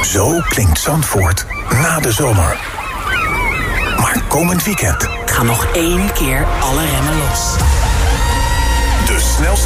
Zo klinkt Zandvoort na de zomer. Maar komend weekend gaan nog 1 keer alle remmen los. de snelste